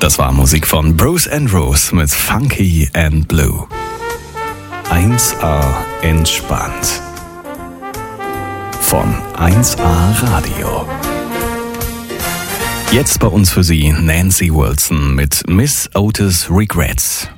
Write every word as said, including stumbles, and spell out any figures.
Das war Musik von Bruce and Rose mit Funky and Blue. eins A entspannt. Von eins A Radio. Jetzt bei uns für Sie Nancy Wilson mit Miss Otis Regrets.